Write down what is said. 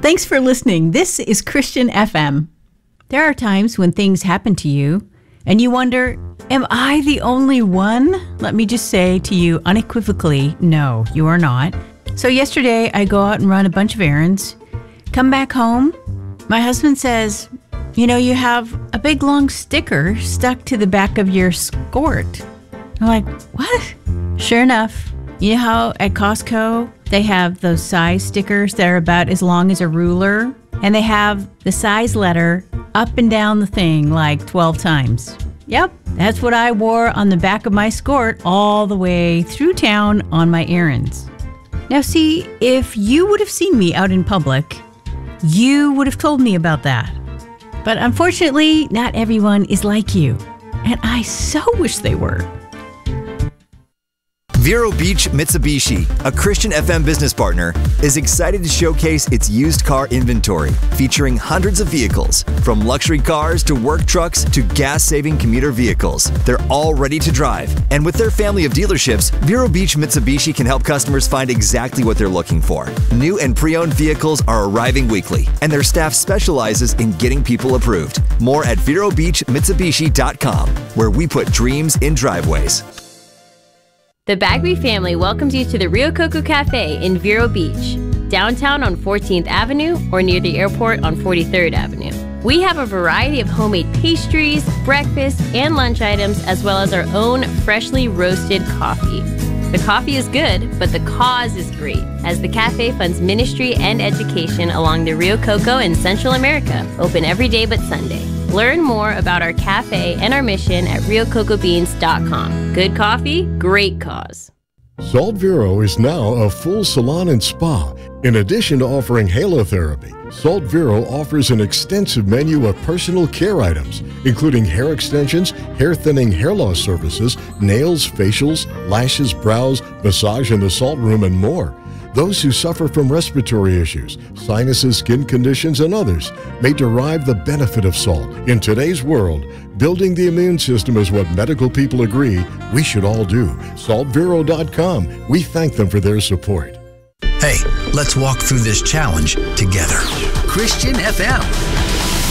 Thanks for listening. This is Christian FM. There are times when things happen to you and you wonder, am I the only one? Let me just say to you unequivocally, no, you are not. So yesterday I go out and run a bunch of errands, come back home. My husband says, you know, you have a big long sticker stuck to the back of your skirt. I'm like, what? Sure enough, you know how at Costco they have those size stickers that are about as long as a ruler? And they have the size letter up and down the thing like 12 times. Yep, that's what I wore on the back of my skirt all the way through town on my errands. Now see, if you would have seen me out in public, you would have told me about that. But unfortunately, not everyone is like you. And I so wish they were. Vero Beach Mitsubishi, a Christian FM business partner, is excited to showcase its used car inventory, featuring hundreds of vehicles, from luxury cars to work trucks to gas-saving commuter vehicles. They're all ready to drive. And with their family of dealerships, Vero Beach Mitsubishi can help customers find exactly what they're looking for. New and pre-owned vehicles are arriving weekly, and their staff specializes in getting people approved. More at VeroBeachMitsubishi.com, where we put dreams in driveways. The Bagby family welcomes you to the Rio Coco Cafe in Vero Beach, downtown on 14th Avenue or near the airport on 43rd Avenue. We have a variety of homemade pastries, breakfast, and lunch items, as well as our own freshly roasted coffee. The coffee is good, but the cause is great, as the cafe funds ministry and education along the Rio Coco in Central America, open every day but Sunday. Learn more about our cafe and our mission at RioCocoBeans.com. Good coffee, great cause. Salt Vero is now a full salon and spa. In addition to offering halotherapy, Salt Vero offers an extensive menu of personal care items, including hair extensions, hair thinning, hair loss services, nails, facials, lashes, brows, massage in the salt room, and more. Those who suffer from respiratory issues, sinuses, skin conditions, and others may derive the benefit of salt. In today's world, building the immune system is what medical people agree we should all do. SaltVero.com. We thank them for their support. Hey, let's walk through this challenge together. Christian FM.